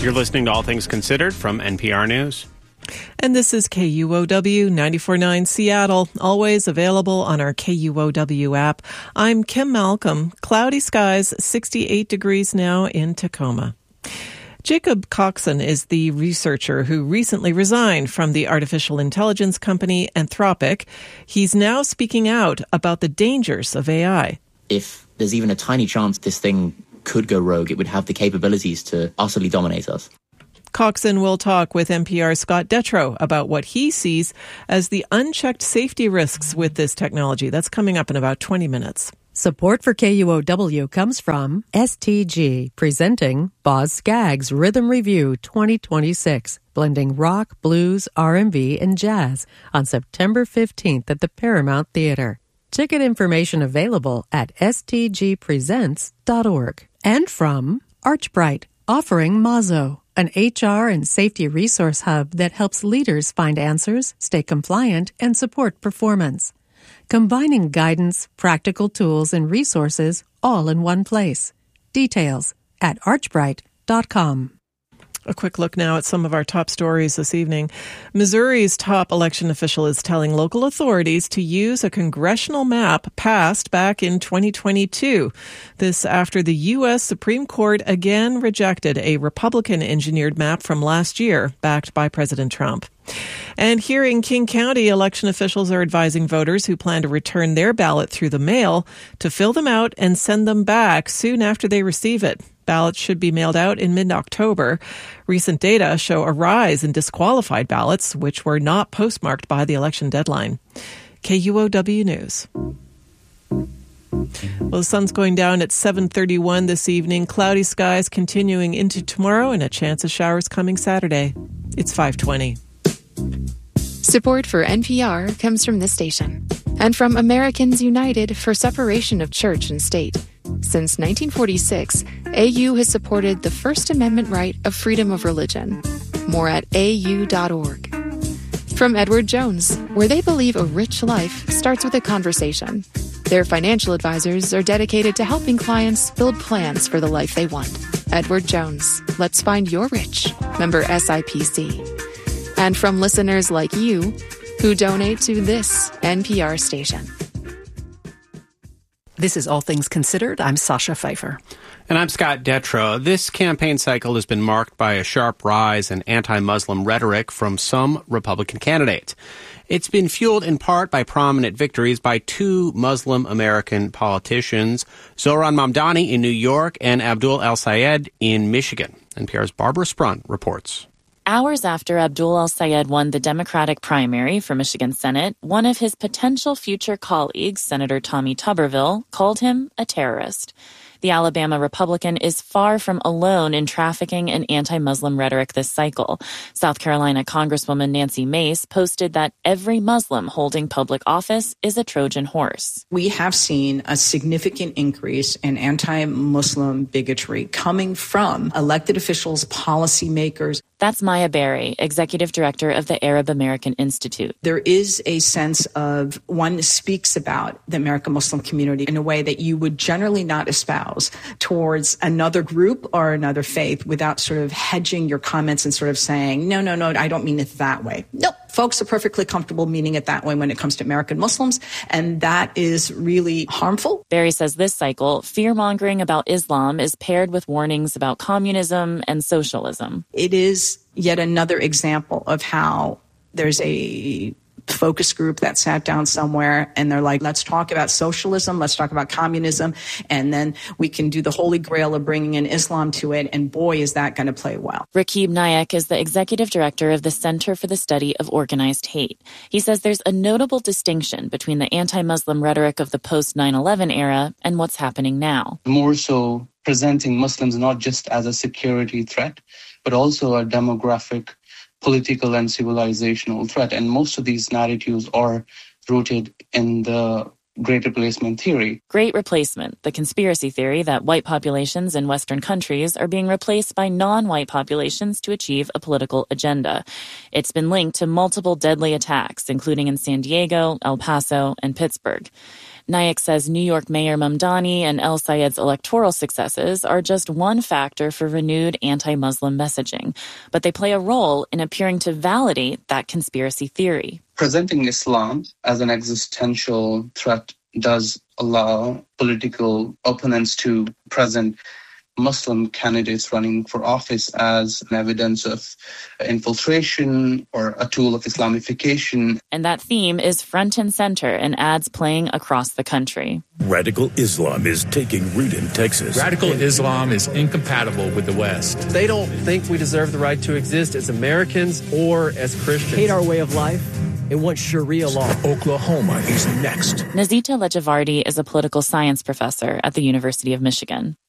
You're listening to All Things Considered from NPR News. And this is KUOW 94.9 Seattle, always available on our KUOW app. I'm Kim Malcolm. Cloudy skies, 68 degrees now in Tacoma. Jacob Coxon is the researcher who recently resigned from the artificial intelligence company Anthropic. He's now speaking out about the dangers of AI. If there's even a tiny chance this thing could go rogue, it would have the capabilities to utterly dominate us. Coxon will talk with NPR's Scott Detrow about what he sees as the unchecked safety risks with this technology. That's coming up in about 20 minutes. Support for KUOW comes from STG, presenting Boz Scaggs Rhythm Review 2026, blending rock, blues, R&B, and jazz on September 15th at the Paramount Theater. Ticket information available at stgpresents.org. And from Archbright, offering Mazo, an HR and safety resource hub that helps leaders find answers, stay compliant, and support performance. Combining guidance, practical tools, and resources all in one place. Details at archbright.com. A quick look now at some of our top stories this evening. Missouri's top election official is telling local authorities to use a congressional map passed back in 2022. This after the U.S. Supreme Court again rejected a Republican-engineered map from last year, backed by President Trump. And here in King County, election officials are advising voters who plan to return their ballot through the mail to fill them out and send them back soon after they receive it. Ballots should be mailed out in mid-October. Recent data show a rise in disqualified ballots, which were not postmarked by the election deadline. KUOW News. Well, the sun's going down at 7:31 this evening. Cloudy skies continuing into tomorrow and a chance of showers coming Saturday. It's 5:20. Support for NPR comes from this station and from Americans United for Separation of Church and State. Since 1946, AU has supported the First Amendment right of freedom of religion. More at au.org. From Edward Jones, where they believe a rich life starts with a conversation. Their financial advisors are dedicated to helping clients build plans for the life they want. Edward Jones, let's find your rich. Member SIPC. And from listeners like you who donate to this NPR station. This is All Things Considered. I'm Sasha Pfeiffer. And I'm Scott Detrow. This campaign cycle has been marked by a sharp rise in anti-Muslim rhetoric from some Republican candidates. It's been fueled in part by prominent victories by two Muslim American politicians, Zohran Mamdani in New York and Abdul El-Sayed in Michigan. NPR's Barbara Sprunt reports. Hours after Abdul El-Sayed won the Democratic primary for Michigan Senate, one of his potential future colleagues, Senator Tommy Tuberville, called him a terrorist. The Alabama Republican is far from alone in trafficking and anti-Muslim rhetoric this cycle. South Carolina Congresswoman Nancy Mace posted that every Muslim holding public office is a Trojan horse. We have seen a significant increase in anti-Muslim bigotry coming from elected officials, policymakers. That's Maya Berry, executive director of the Arab American Institute. There is a sense of one speaks about the American Muslim community in a way that you would generally not espouse towards another group or another faith without sort of hedging your comments and sort of saying, no, I don't mean it that way. Nope. Folks are perfectly comfortable meaning it that way when it comes to American Muslims, and that is really harmful. Berry says this cycle, fear-mongering about Islam is paired with warnings about communism and socialism. It is yet another example of how there's a focus group that sat down somewhere and they're like, let's talk about socialism, let's talk about communism, and then we can do the holy grail of bringing in Islam to it, and boy, is that going to play well. Rakib Nayak is the executive director of the Center for the Study of Organized Hate. He says there's a notable distinction between the anti-Muslim rhetoric of the post-9/11 era and what's happening now. More so presenting Muslims not just as a security threat, but also a demographic, political and civilizational threat. And most of these narratives are rooted in the Great Replacement theory. Great Replacement, the conspiracy theory that white populations in Western countries are being replaced by non-white populations to achieve a political agenda. It's been linked to multiple deadly attacks, including in San Diego, El Paso, and Pittsburgh. Nayak says New York Mayor Mamdani and El Sayed's electoral successes are just one factor for renewed anti-Muslim messaging, but they play a role in appearing to validate that conspiracy theory. Presenting Islam as an existential threat does allow political opponents to present Muslim candidates running for office as an evidence of infiltration or a tool of Islamification. And that theme is front and center in ads playing across the country. Radical Islam is taking root in Texas. Radical Islam is incompatible with the West. They don't think we deserve the right to exist as Americans or as Christians. Hate our way of life and want Sharia law. Oklahoma is next. Nazita Lejavardi is a political science professor at the University of Michigan.